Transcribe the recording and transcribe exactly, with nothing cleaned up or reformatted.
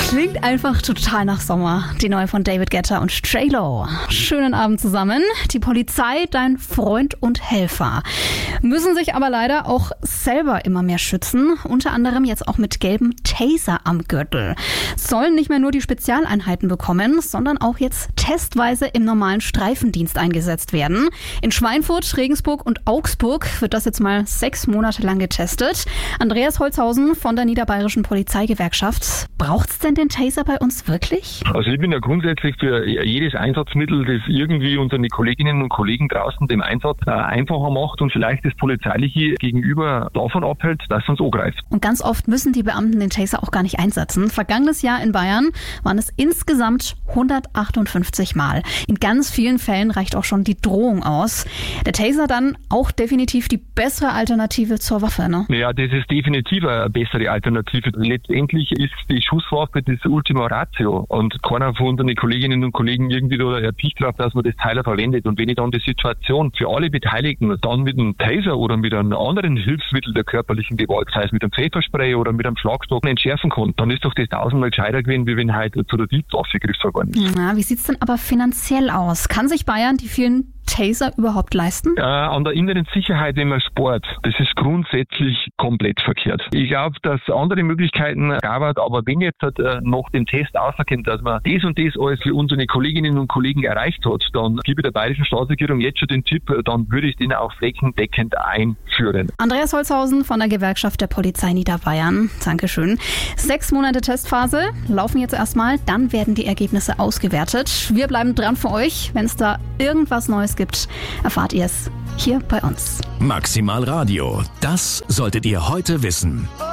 Klingt einfach total nach Sommer. Die neue von David Guetta und J-Lo. Schönen Abend zusammen. Die Polizei, dein Freund und Helfer. Müssen sich aber leider auch selber immer mehr schützen. Unter anderem jetzt auch mit gelbem Taser am Gürtel. Sollen nicht mehr nur die Spezialeinheiten bekommen, sondern auch jetzt testweise im normalen Streifendienst eingesetzt werden. In Schweinfurt, Regensburg und Augsburg wird das jetzt mal sechs Monate lang getestet. Andreas Holzhausen von der Niederbayerischen Polizeigewerkschaft. Braucht's denn den Taser bei uns wirklich? Also ich bin ja grundsätzlich für jedes Einsatzmittel, das irgendwie unsere Kolleginnen und Kollegen draußen dem Einsatz äh, einfacher macht und vielleicht das Polizeiliche gegenüber davon abhält, dass es uns angreift. Und ganz oft müssen die Beamten den Taser auch gar nicht einsetzen. Vergangenes Jahr in Bayern waren es insgesamt hundertachtundfünfzig Mal. In ganz vielen Fällen reicht auch schon die Drohung aus. Der Taser dann auch definitiv die bessere Alternative zur Waffe, ne? Ja, das ist definitiv eine bessere Alternative. Letztendlich ist die Schusswaffe das Ultima Ratio und keiner von unseren Kolleginnen und Kollegen irgendwie da erpicht drauf, dass man das Teil verwendet. Und wenn ich dann die Situation für alle Beteiligten dann mit einem Taser oder mit einem anderen Hilfsmittel der körperlichen Gewalt, sei es mit einem Pfefferspray oder mit einem Schlagstock, entschärfen kann, dann ist doch das tausendmal gescheiter gewesen, wie wenn heute zu der Diebwaffe gegriffen worden ist. Ja, wie sieht's denn aber finanziell aus? Kann sich Bayern die vielen Taser überhaupt leisten? Äh, an der inneren Sicherheit, wenn man Sport, das ist grundsätzlich komplett verkehrt. Ich glaube, dass andere Möglichkeiten gab, aber wenn jetzt äh, nach dem Test auskommt, dass man das und das alles für unsere Kolleginnen und Kollegen erreicht hat, dann gebe ich der bayerischen Staatsregierung jetzt schon den Tipp, dann würde ich den auch flächendeckend einführen. Andreas Holzhausen von der Gewerkschaft der Polizei Niederbayern. Dankeschön. Sechs Monate Testphase laufen jetzt erstmal, dann werden die Ergebnisse ausgewertet. Wir bleiben dran für euch. Wenn es da irgendwas Neues gibt, erfahrt ihr es hier bei uns. Maximal Radio, das solltet ihr heute wissen.